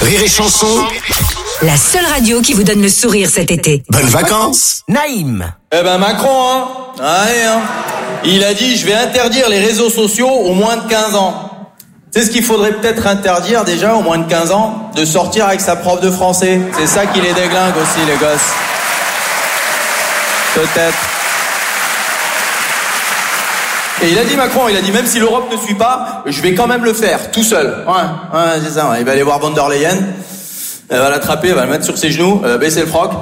Rire et Chanson, la seule radio qui vous donne le sourire cet été. bonnes vacances, Naïm. Eh ben Macron, il a dit je vais interdire les réseaux sociaux aux moins de 15 ans. C'est ce qu'il faudrait peut-être interdire déjà aux moins de 15 ans, de sortir avec sa prof de français. C'est ça qui les déglingue aussi, les gosses. Peut-être. Et il a dit Macron, il a dit même si l'Europe ne suit pas, je vais quand même le faire, tout seul. Ouais, c'est ça. Il va aller voir von der Leyen, elle va l'attraper, elle va le mettre sur ses genoux, elle va baisser le froc.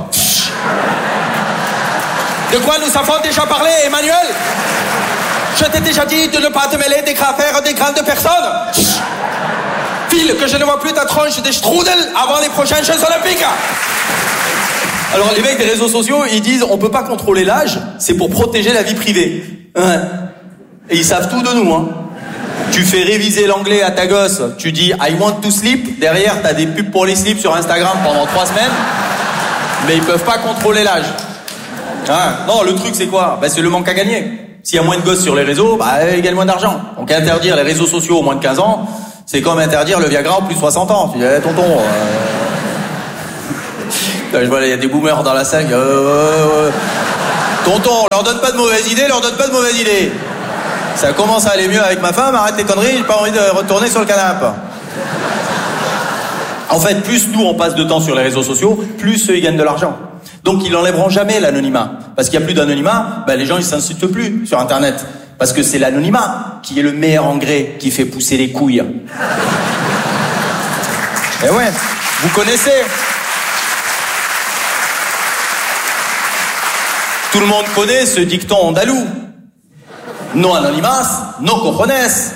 De quoi nous avons déjà parlé, Emmanuel? Je t'ai déjà dit de ne pas te mêler des affaires des grandes personnes. File, que je ne vois plus ta tronche des strudel avant les prochaines Jeux Olympiques. Alors les mecs des réseaux sociaux, ils disent on peut pas contrôler l'âge, c'est pour protéger la vie privée. Ouais. Et ils savent tout de nous, hein. Tu fais réviser l'anglais à ta gosse, tu dis I want to sleep, derrière t'as des pubs pour les slips sur Instagram pendant 3 semaines, mais ils peuvent pas contrôler l'âge. Non, le truc c'est quoi? C'est le manque à gagner. S'il y a moins de gosses sur les réseaux, ils gagnent moins d'argent. Donc interdire les réseaux sociaux aux moins de 15 ans, c'est comme interdire le Viagra aux plus de 60 ans. Tu dis, tonton... Je vois, il y a des boomers dans la salle. Tonton, leur donne pas de mauvaises idées, Ça commence à aller mieux avec ma femme, arrête les conneries, j'ai pas envie de retourner sur le canapé. En fait, plus nous on passe de temps sur les réseaux sociaux, plus eux ils gagnent de l'argent. Donc ils n'enlèveront jamais l'anonymat. Parce qu'il n'y a plus d'anonymat, les gens ils s'insultent plus sur Internet. Parce que c'est l'anonymat qui est le meilleur engrais qui fait pousser les couilles. Eh ouais, vous connaissez. Tout le monde connaît ce dicton andalou. No anonymas, no cojones.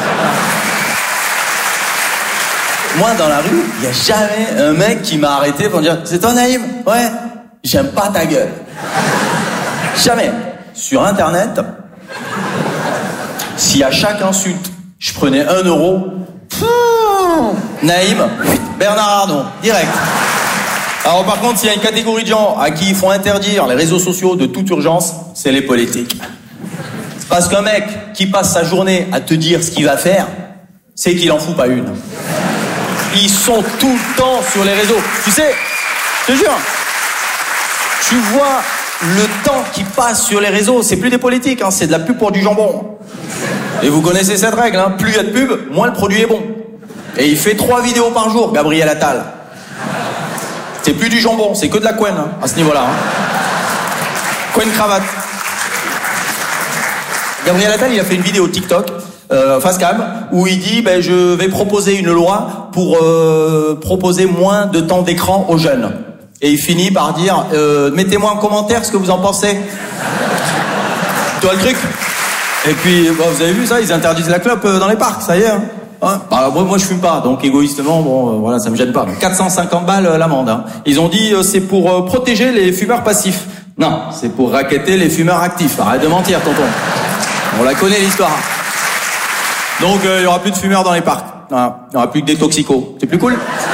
Moi, dans la rue, il n'y a jamais un mec qui m'a arrêté pour me dire « C'est toi, Naïm ? Ouais, j'aime pas ta gueule. » Jamais. Sur Internet, si à chaque insulte, je prenais 1 euro, Naïm, Bernard Arnault, direct. Alors par contre, s'il y a une catégorie de gens à qui il faut interdire les réseaux sociaux de toute urgence, c'est les politiques. Parce qu'un mec qui passe sa journée à te dire ce qu'il va faire, c'est qu'il en fout pas une. Ils sont tout le temps sur les réseaux. Tu sais, je te jure, tu vois le temps qui passe sur les réseaux, c'est plus des politiques, c'est de la pub pour du jambon. Et vous connaissez cette règle, plus il y a de pub, moins le produit est bon. Et il fait 3 vidéos par jour, Gabriel Attal. C'est plus du jambon, c'est que de la couenne à ce niveau-là. Couenne cravate. Gabriel Attal, il a fait une vidéo TikTok, face cam, où il dit je vais proposer une loi pour proposer moins de temps d'écran aux jeunes. Et il finit par dire mettez-moi en commentaire ce que vous en pensez. Tu vois le truc? Et puis vous avez vu ça, ils interdisent la clope dans les parcs, ça y est. Moi je fume pas, donc égoïstement voilà, ça me gêne pas. 450 balles l'amende. Ils ont dit c'est pour protéger les fumeurs passifs. Non, c'est pour racketter les fumeurs actifs. Arrête de mentir, tonton. On la connaît l'histoire. Donc il y aura plus de fumeurs dans les parcs. Il y aura plus que des toxicos. C'est plus cool.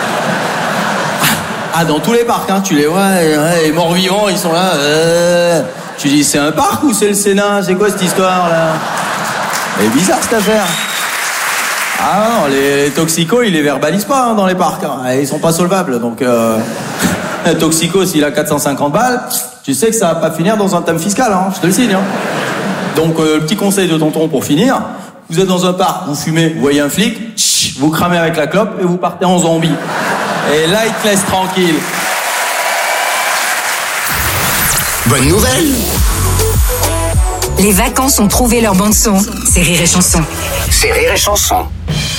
Dans tous les parcs, tu les vois, les morts vivants, ils sont là. Tu dis c'est un parc ou c'est le Sénat? C'est quoi cette histoire là? Elle est bizarre cette affaire. Non, les toxicos, ils les verbalisent pas dans les parcs. Ils sont pas solvables, donc un toxico, s'il a 450 balles, tu sais que ça va pas finir dans un thème fiscal, je te le signe. Donc le petit conseil de tonton pour finir, vous êtes dans un parc, vous fumez, vous voyez un flic, vous cramez avec la clope et vous partez en zombie. Et là, il te laisse tranquille. Bonne nouvelle. Les vacances ont trouvé leur bande-son. C'est Rire et Chanson. C'est Rire et Chanson.